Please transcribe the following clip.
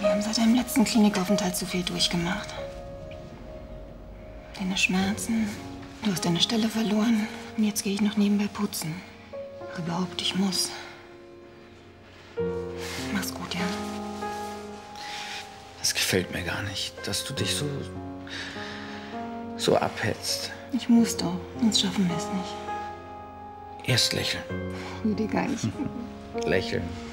Wir haben seit deinem letzten Klinikaufenthalt zu viel durchgemacht. Deine Schmerzen, du hast deine Stelle verloren und jetzt gehe ich noch nebenbei putzen. Ach, überhaupt, ich muss. Mach's gut, ja? Das gefällt mir gar nicht, dass du dich so abhetzt. Ich muss doch, sonst schaffen wir es nicht. Erst lächeln. Rüdiger, ich... Lächeln.